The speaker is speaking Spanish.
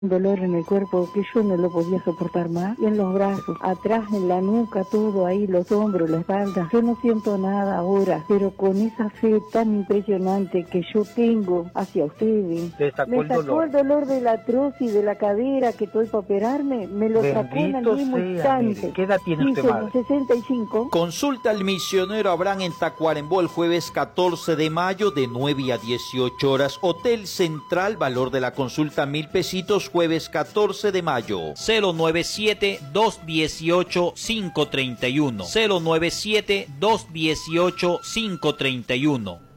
dolor en el cuerpo que yo no lo podía soportar más, y en los brazos, atrás, en la nuca, todo ahí, los hombros, la espalda. Yo no siento nada ahora, pero con esa fe tan impresionante que yo tengo hacia ustedes, me sacó el dolor de la artrosis y de la cadera que estoy para operarme, me lo sacó en el mismo instante. ¿Qué edad tiene usted, madre? 65. Consulta al misionero Abraham en Tacuarembó el jueves 14 de mayo de 9 a 18 horas. Hotel Central, valor de la consulta 1.000 pesitos, jueves 14 de mayo. 097-218-531. 097-218-531.